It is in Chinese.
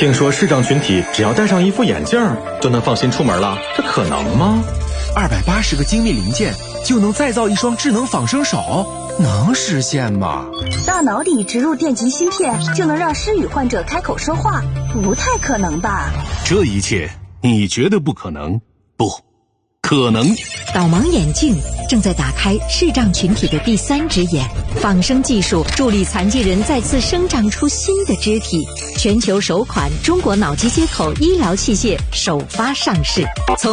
听说视障群体只要戴上一副眼镜就能放心出门了，这可能吗 ？280个精密零件就能再造一双智能仿生手，能实现吗？ 大脑里植入电极芯片就能让失语患者开口说话，不太可能吧？ 这一切你觉得不可能？不可能。 导盲眼镜正在打开视障群体的第3只眼，仿生技术助力残疾人再次生长出新的肢体。全球首款中国脑机接口医疗器械首发上市。从